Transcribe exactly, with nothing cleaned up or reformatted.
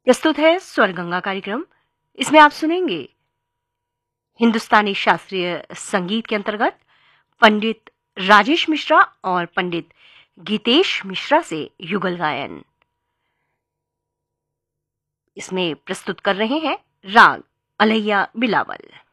प्रस्तुत है स्वर गंगा कार्यक्रम। इसमें आप सुनेंगे हिंदुस्तानी शास्त्रीय संगीत के अंतर्गत पंडित राजेश मिश्रा और पंडित गीतेश मिश्रा से युगल गायन। इसमें प्रस्तुत कर रहे हैं राग अलैया बिलावल।